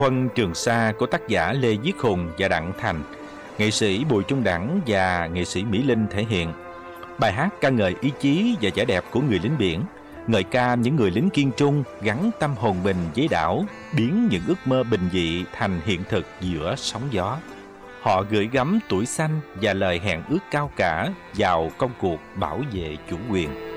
Huân Trường Sa của tác giả Lê Viết Hùng và Đặng Thành, nghệ sĩ Bùi Trung Đẳng và nghệ sĩ Mỹ Linh thể hiện. Bài hát ca ngợi ý chí và vẻ đẹp của người lính biển, ngợi ca những người lính kiên trung gắn tâm hồn mình với đảo, biến những ước mơ bình dị thành hiện thực giữa sóng gió. Họ gửi gắm tuổi xanh và lời hẹn ước cao cả vào công cuộc bảo vệ chủ quyền.